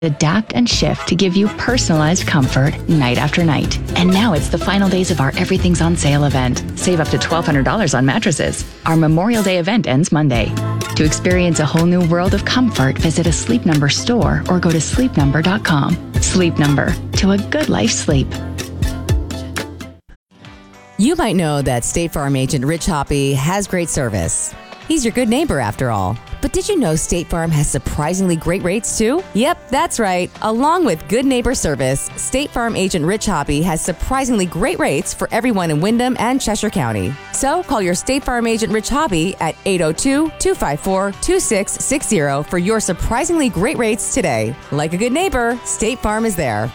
Adapt and shift to give you personalized comfort night after night. And now it's the final days of our Everything's on Sale event. Save up to $1,200 on mattresses. Our Memorial Day event ends Monday. To experience a whole new world of comfort, visit a Sleep Number store or go to sleepnumber.com. Sleep Number, to a good life sleep. You might know that State Farm agent Rich Hoppy has great service. He's your good neighbor after all. But did you know State Farm has surprisingly great rates too? Yep, that's right. Along with good neighbor service, State Farm agent Rich Hoppy has surprisingly great rates for everyone in Windham and Cheshire County. So call your State Farm agent Rich Hoppy at 802-254-2660 for your surprisingly great rates today. Like a good neighbor, State Farm is there.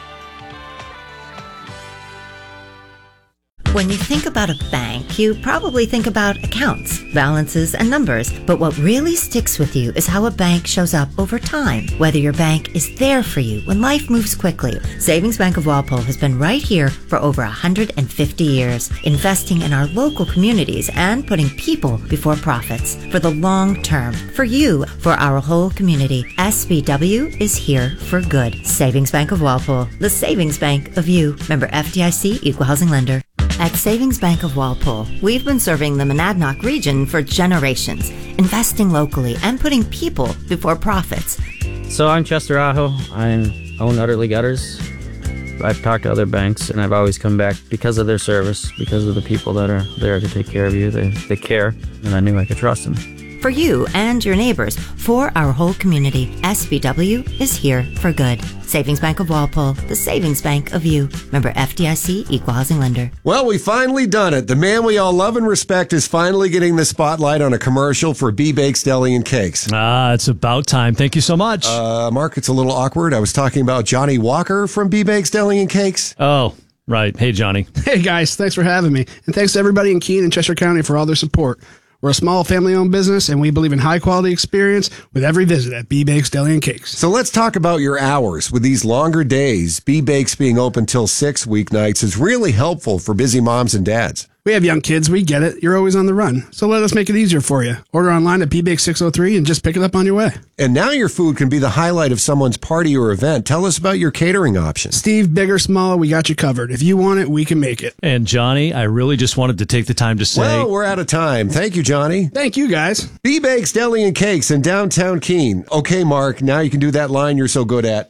When you think about a bank, you probably think about accounts, balances, and numbers. But what really sticks with you is how a bank shows up over time. Whether your bank is there for you when life moves quickly. Savings Bank of Walpole has been right here for over 150 years, investing in our local communities and putting people before profits for the long term. For you, for our whole community, SBW is here for good. Savings Bank of Walpole, the savings bank of you. Member FDIC, Equal Housing Lender. At Savings Bank of Walpole, we've been serving the Monadnock region for generations, investing locally and putting people before profits. So I'm Chester Aho. I own Utterly Gutters. I've talked to other banks, and I've always come back because of their service, because of the people that are there to take care of you. They care, and I knew I could trust them. For you and your neighbors, for our whole community, SBW is here for good. Savings Bank of Walpole, the savings bank of you. Member FDIC, Equal Housing Lender. Well, we finally done it. The man we all love and respect is finally getting the spotlight on a commercial for B-Bakes Deli and Cakes. It's about time. Thank you so much. Mark, it's a little awkward. I was talking about Johnny Walker from B-Bakes Deli and Cakes. Oh, right. Hey, Johnny. Hey, guys. Thanks for having me. And thanks to everybody in Keene and Cheshire County for all their support. We're a small family-owned business, and we believe in high-quality experience with every visit at B-Bakes Deli and Cakes. So let's talk about your hours. With these longer days, B-Bakes being open till 6 weeknights is really helpful for busy moms and dads. We have young kids. We get it. You're always on the run. So let us make it easier for you. Order online at BBakes603 and just pick it up on your way. And now your food can be the highlight of someone's party or event. Tell us about your catering options. Steve, big or small, we got you covered. If you want it, we can make it. And Johnny, I really just wanted to take the time to say... Well, we're out of time. Thank you, Johnny. Thank you, guys. B-Bakes Deli and Cakes in downtown Keene. Okay, Mark, now you can do that line you're so good at.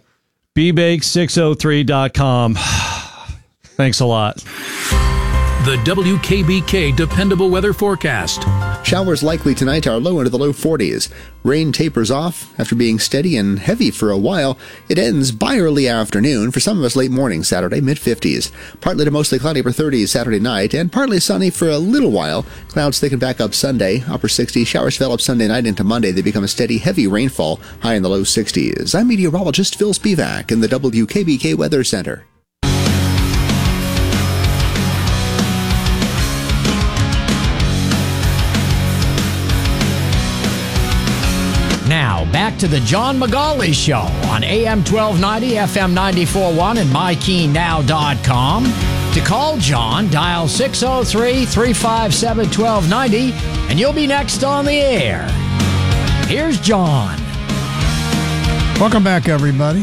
BBakes603.com. Thanks a lot. The WKBK Dependable Weather Forecast. Showers likely tonight, are low into the low 40s. Rain tapers off. After being steady and heavy for a while, it ends by early afternoon. For some of us, late morning Saturday, mid-50s. Partly to mostly cloudy upper 30s Saturday night, and partly sunny for a little while. Clouds thicken back up Sunday, upper 60s. Showers develop Sunday night into Monday. They become a steady, heavy rainfall, high in the low 60s. I'm meteorologist Phil Spivak in the WKBK Weather Center. Now, back to the John McGauley Show on AM 1290, FM 94.1, and MyKeenNow.com. To call John, dial 603-357-1290, and you'll be next on the air. Here's John. Welcome back, everybody.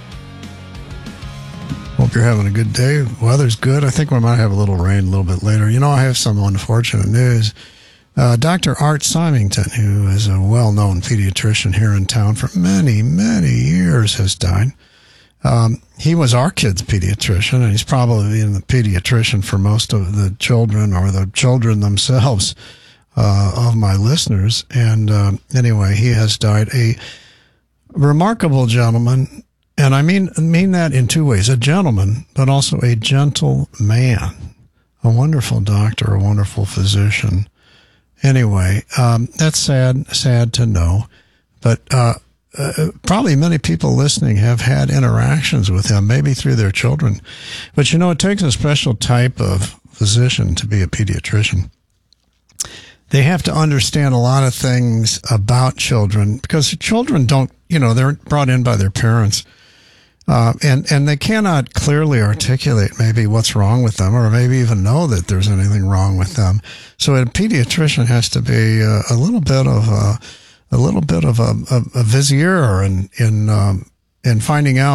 Hope you're having a good day. Weather's good. I think we might have a little rain a little bit later. You know, I have some unfortunate news. Dr. Art Symington, who is a well-known pediatrician here in town for many, many years, has died. He was our kid's pediatrician, and he's probably been the pediatrician for most of the children or the children themselves of my listeners. And anyway, he has died. A remarkable gentleman, and I mean that in two ways. A gentleman, but also a gentle man. A wonderful doctor, a wonderful physician. Anyway, that's sad to know, but probably many people listening have had interactions with him, maybe through their children. But you know, it takes a special type of physician to be a pediatrician. They have to understand a lot of things about children because children don't, they're brought in by their parents. And they cannot clearly articulate maybe what's wrong with them or maybe even know that there's anything wrong with them. So a pediatrician has to be a little bit of a vizier and finding out